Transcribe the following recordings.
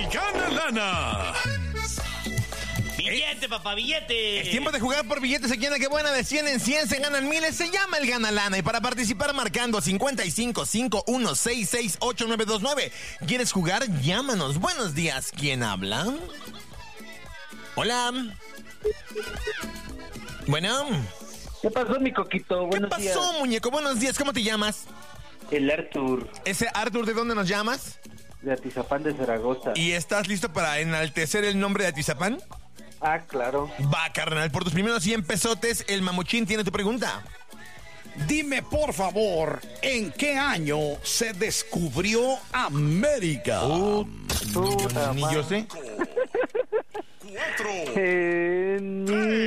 gana lana. Billete, papá, billete. Es tiempo de jugar por billetes aquí en La Que Buena. De 100 en 100 se ganan miles. Se llama el Gana Lana. Y para participar marcando 5551668929. ¿Quieres jugar? Llámanos. Buenos días. ¿Quién habla? Hola. Bueno. ¿Qué pasó, mi coquito? ¿Qué Buenos días. pasó, muñeco? Buenos días. ¿Cómo te llamas? El Artur, Ese Arthur, ¿de dónde nos llamas? de Atizapán de Zaragoza. ¿Y estás listo para enaltecer el nombre de Atizapán? Ah, claro. Va, carnal. Por tus primeros 100 pesotes, el mamuchín tiene tu pregunta. Dime, por favor, ¿en qué año se descubrió América? Puta Ni madre. yo sé. En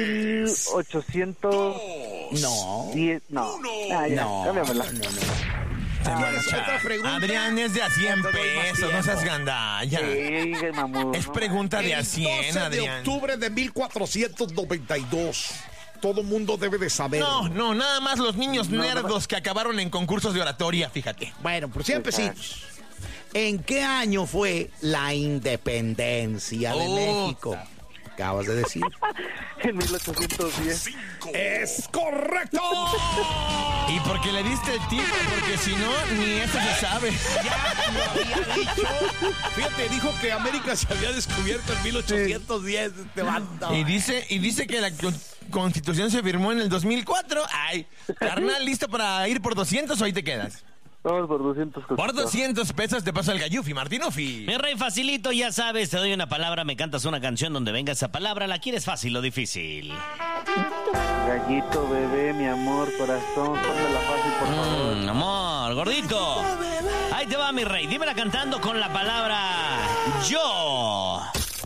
1810. No. No. Ah, ya, No. cámbiamela. Otra pregunta. Adrián, es de a 100 No te doy más pesos, no seas tiempo. gandalla. Sí, mamón. Es pregunta de a 100, 12 de Adrián. octubre de 1492. Todo mundo debe de saber. No, nada más los niños nerdos que acabaron en concursos de oratoria, fíjate. Bueno, por siempre sí. ¿En qué año fue la independencia de México? Acabas de decir. En 1810. ¡Es correcto! Y porque le diste el tip, porque si no, ni eso se sabe. Ya lo había dicho. Fíjate, dijo que América se había descubierto en 1810. Este vato. Y dice que la Constitución se firmó en el 2004. Ay, carnal, ¿listo para ir por 200 o ahí te quedas? Vamos por 200 coquitos. Por 200 pesos te paso el Gallufi, Martinufi. Mi rey, facilito, ya sabes, te doy una palabra, me cantas una canción donde venga esa palabra, ¿la quieres fácil o difícil? Gallito, bebé, mi amor, corazón. Póngala fácil, por favor. Amor, gordito. Ahí te va, mi rey, dímela cantando con la palabra yo.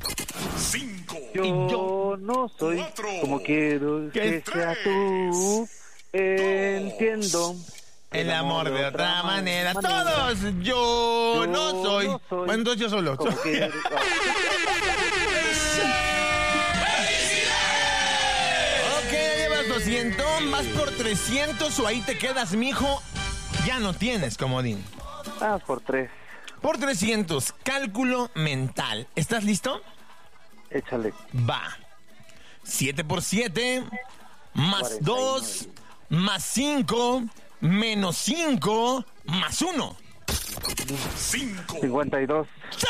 Yo no soy como quiero que sea tú. Entiendo. El amor de otra manera. Todos, yo no soy. Bueno, entonces yo solo. Como quiero. Ok, ya llevas 200, vas por 300 o ahí te quedas, mijo. Ya no tienes comodín. Vamos por 3. Por 300, cálculo mental. ¿Estás listo? Échale. Va. 7 por 7, más 49. 2, más 5, menos 5, más 1. 52. ¡Sí!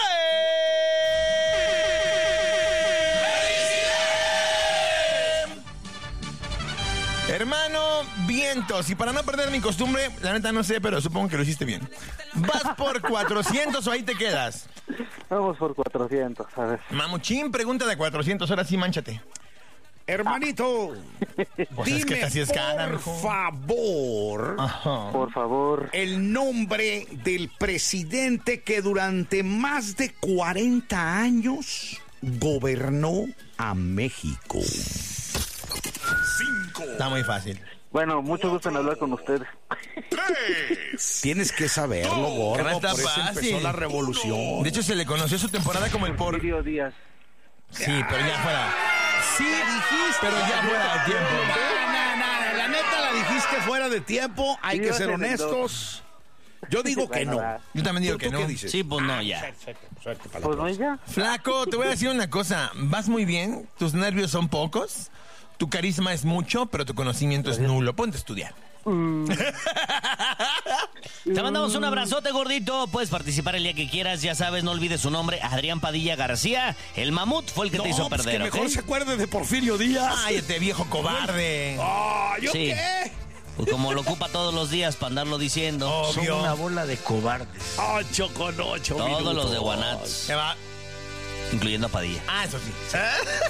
Hermano, vientos. Y para no perder mi costumbre, la neta no sé, pero supongo que lo hiciste bien. ¿Vas por 400 o ahí te quedas? Vamos por 400, a ver. Mamuchín, pregunta de 400, ahora sí, mánchate. Hermanito, Pues es que dime, esta sí es cara, por mijo. favor, Ajá. Por favor. el nombre del presidente que durante más de 40 años gobernó a México. Está muy fácil. Bueno, mucho gusto en hablar con ustedes. Tienes que saberlo, gordo, No está por eso fácil. empezó la revolución. De hecho, se le conoció su temporada como el por... Porfirio Díaz. Sí, pero ya fuera. Sí, dijiste, pero ya fuera de tiempo. No, la neta la dijiste fuera de tiempo, hay Sí, que va a ser ser en honestos. Yo digo que Bueno, no. va. Yo también digo ¿Tú que qué no. dices? Sí, pues no, ya. Perfecto, para la Pues no, próxima. ya. Flaco, te voy a decir una cosa. Vas muy bien, tus nervios son pocos, tu carisma es mucho, pero tu conocimiento es nulo. Ponte a estudiar. Te mandamos un abrazote, gordito. Puedes participar el día que quieras, ya sabes, no olvides su nombre, Adrián Padilla García. El mamut fue el que te hizo pues perder, que mejor ¿ok? se acuerde de Porfirio Díaz. Cállate, viejo cobarde. ¿Yo Sí. qué? Pues como lo ocupa todos los días para andarlo diciendo. Obvio. Son una bola de cobardes. 8 con 8 Todos minutos. los de Guanats, Se va. incluyendo a Padilla. Ah, eso sí.